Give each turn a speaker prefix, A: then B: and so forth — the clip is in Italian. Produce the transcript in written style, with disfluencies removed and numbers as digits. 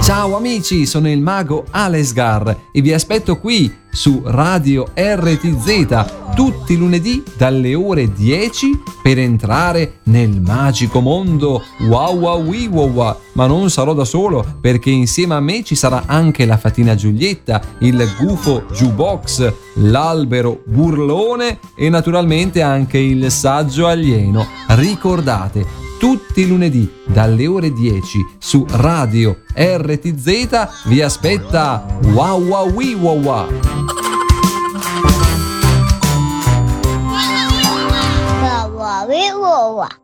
A: Ciao amici, sono il mago Alesgar e vi aspetto qui su Radio RTZ tutti i lunedì dalle ore 10 per entrare nel magico mondo Wow Wow Wee Wow Wow. Ma non sarò da solo, perché insieme a me ci sarà anche la fatina Giulietta, il gufo Jukebox, l'albero burlone e naturalmente anche il saggio alieno. Ricordate, tutti i lunedì dalle ore 10 su Radio RTZ vi aspetta Wow Wow Wee Wow Wow.
B: Wow, wow, wow, wow.